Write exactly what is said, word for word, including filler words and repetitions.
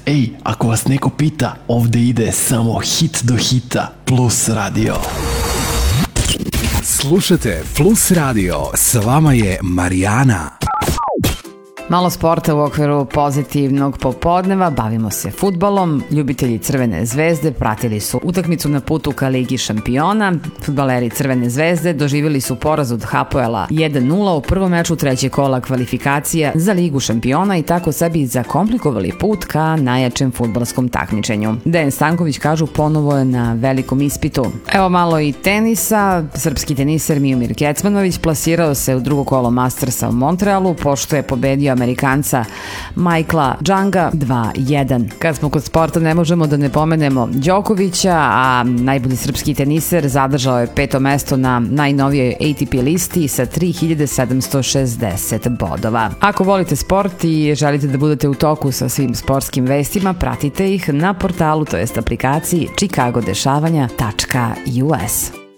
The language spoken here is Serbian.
Ej, ako vas neko pita, ovde ide samo hit do hita Plus Radio. Slušajte Plus Radio, s vama je Marijana. Malo sporta u okviru pozitivnog popodneva, bavimo se fudbalom. Ljubitelji Crvene zvezde pratili su utakmicu na putu ka Ligi šampiona. Fudbaleri Crvene zvezde doživjeli su poraz od Hapoela jedan nula u prvom meču trećeg kola kvalifikacija za Ligu šampiona i tako sebi zakomplikovali put ka najjačem fudbalskom takmičenju. Dejan Stanković, kažu, ponovo je na velikom ispitu. Evo malo i tenisa. Srpski teniser Miomir Kecmanović plasirao se u drugo kolo Mastersa u Montrealu, pošto je pobedio Amerikanca Michaela Džanga dva jedan. Kad smo kod sporta, ne možemo da ne pomenemo Đokovića, a najbolji srpski teniser zadržao je peto mesto na najnovijoj A T P listi sa tri hiljade sedamsto šezdeset bodova. Ako volite sport i želite da budete u toku sa svim sportskim vestima, pratite ih na portalu, to jest aplikaciji chicago dešavanja tačka u s.